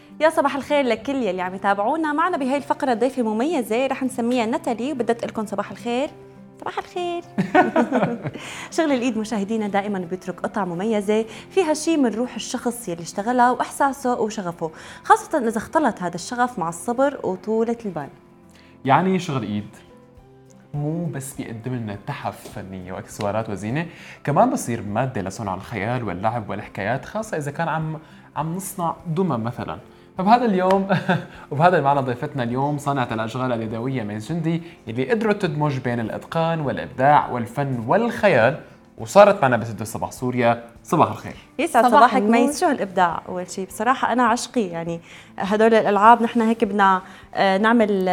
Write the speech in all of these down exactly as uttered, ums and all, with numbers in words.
يا صباح الخير لكل يلي عم يتابعونا. معنا بهي الفقرة ضيفة مميزة رح نسميها ناتالي، وبدها تقول لكم صباح الخير. صباح الخير. شغل الايد مشاهدينا دائما بيترك قطع مميزة فيها شيء من روح الشخص يلي اشتغلها واحساسه وشغفه، خاصة اذا اختلط هذا الشغف مع الصبر وطولة البال. يعني شغل ايد مو بس بيقدم لنا تحف فنيه واكسسوارات وزينه، كمان بصير ماده لصنع الخيال واللعب والحكايات، خاصه اذا كان عم عم نصنع دمى مثلا. فبهذا اليوم وبهذا المعنى ضيفتنا اليوم صانعة الاشغال اليدويه ميس جندي، اللي قدرت تدمج بين الاتقان والابداع والفن والخيال، وصارت معنا باستوديو صباح سوريا. صباح الخير. يسعد صباح صباحك ميس. شو هالابداع اول شيء؟ بصراحه انا عشقي يعني هدول الالعاب. نحن هيك بدنا نعمل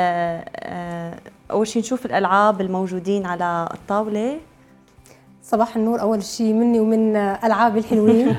اول شيء نشوف الالعاب الموجودين على الطاوله. صباح النور. اول شيء مني ومن العابي الحلوين.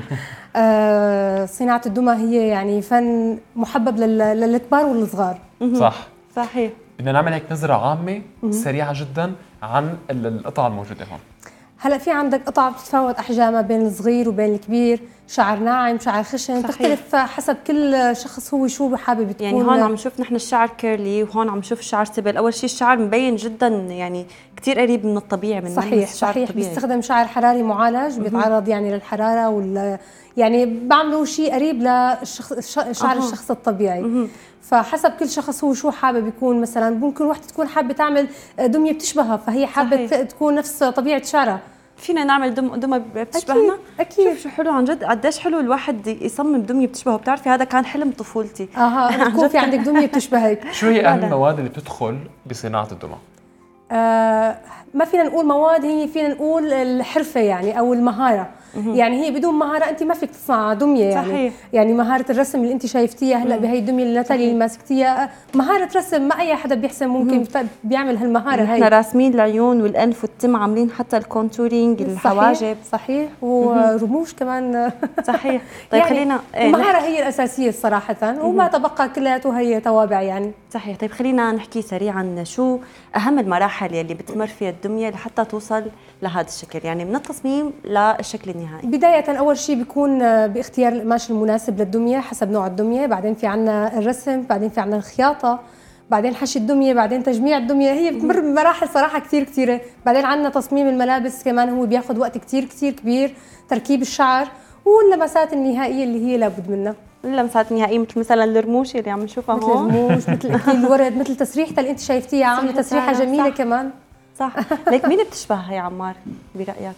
آه صناعه الدمى هي يعني فن محبب للكبار والصغار. صح صحيح. بدنا نعمل هيك نظره عامه سريعه جدا عن القطع الموجوده هون. هلا في عندك قطع بتتفاوت احجامها بين الصغير وبين الكبير، شعر ناعم، شعر خشن، تختلف حسب كل شخص هو شو حابب تكون. يعني هون عم نشوف نحن الشعر كيرلي، وهون عم نشوف الشعر سبل. اول شيء الشعر مبين جدا يعني كثير قريب من الطبيعي، من صحيح صحيح. بيستخدم شعر حراري معالج، بيتعرض يعني للحراره وال يعني بعملوا شيء قريب للشخص شعر أه. الشخص الطبيعي. مه. فحسب كل شخص هو شو حابب يكون. مثلا ممكن وحده تكون حابه تعمل دميه بتشبهها، فهي حابه تكون نفس طبيعه شعرها. فينا نعمل دم دمى بتشبهنا؟ اكيد. شوف شو حلو عن جد، قديش حلو الواحد يصمم دميه بتشبهه. بتعرفي هذا كان حلم طفولتي. اها تكون في عندك دميه بتشبهك. شو هي اهم المواد اللي بتدخل بصناعه الدمى؟ آه ما فينا نقول مواد، هي فينا نقول الحرفه يعني او المهاره. يعني هي بدون مهاره انت ما فيك تصنع دميه. يعني صحيح. يعني مهاره الرسم اللي انت شايفتيها هلا بهي الدميه اللي ناتالي اللي ماسكتيها، مهاره رسم ما اي حدا بيحسن ممكن مم. بيعمل هالمهاره هي. احنا راسمين العيون والانف والتم، عاملين حتى الكونتورينج، الحواجب. صحيح ورموش كمان. صحيح. طيب يعني خلينا المهاره هي الاساسيه صراحه، وما تبقى كلياته هي توابع يعني. صحيح. طيب خلينا نحكي سريعا شو اهم المراحل يلي بتمر فيها الدميه لحتى توصل لهذا الشكل، يعني من التصميم للشكل النهائي. بدايه اول شيء بيكون باختيار القماش المناسب للدميه حسب نوع الدميه، بعدين في عندنا الرسم، بعدين في عندنا الخياطه، بعدين حشي الدميه، بعدين تجميع الدميه. هي بتمر بمراحل صراحه كثير كثيره. بعدين عندنا تصميم الملابس كمان، هو بياخذ وقت كثير كثير كبير، تركيب الشعر واللمسات النهائيه اللي هي لابد منها. اللمسات النهائيه مثل مثلا الرموش اللي عم نشوفها هون، مثل الرموش، مثل اكيد الورد، مثل تسريحتها اللي انت شايفتيها، عامله تسريحه جميله. صح. كمان صح. ليك مين بتشبهها يا عمار برايك؟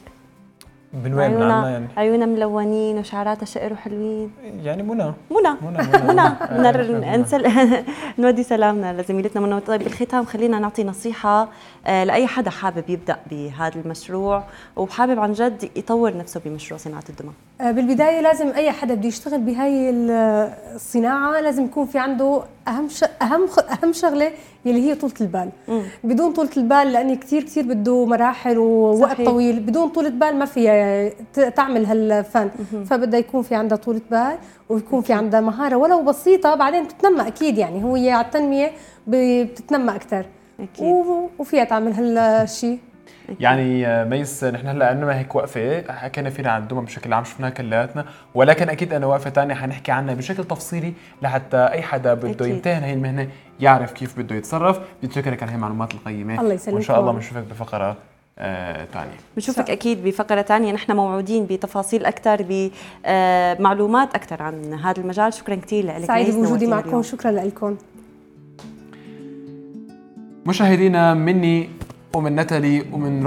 من وين؟ من عنا يعني؟ عيونها ملونين وشعراتها شقر وحلوين. يعني منى منى منى منى نسل نودي سلامنا لزميلتنا منى. طيب بالختام خلينا نعطي نصيحه لاي حدا حابب يبدا بهذا المشروع وحابب عن جد يطور نفسه بمشروع صناعه الدمى. بالبدايه لازم اي حدا بده يشتغل بهاي الصناعه لازم يكون في عنده اهم ش... اهم اهم شغله اللي هي طولة البال. مم. بدون طولة البال، لأن كثير كثير بده مراحل ووقت صحيح. طويل. بدون طولة بال ما فيها تعمل هالفن. مم. فبدها يكون في عندها طولة بال ويكون أكيد. في عندها مهارة ولو بسيطة، بعدين بتتنمى أكيد. يعني هو على التنمية بتتنمى أكثر أكيد. وفيها تعمل هالشيء. يعني ميس نحن هلا عندنا هيك وقفه حكينا فينا عن الدمى بشكل عام، شفناها كلياتنا، ولكن اكيد انا وقفه ثانيه حنحكي عنها بشكل تفصيلي لحتى اي حدا بده يمتهن هي المهنه يعرف كيف بده يتصرف. بتشكرك على هي المعلومات القيمه. الله يسلمك. وان شاء الله بنشوفك بفقره آه ثانيه. بنشوفك اكيد بفقره ثانيه. نحن موعودين بتفاصيل اكثر، بمعلومات اكثر عن هذا المجال. شكرا كثير لك. سعيده بوجودي معكم. شكرا لكم مشاهدينا، مني ومن ناتالي ومن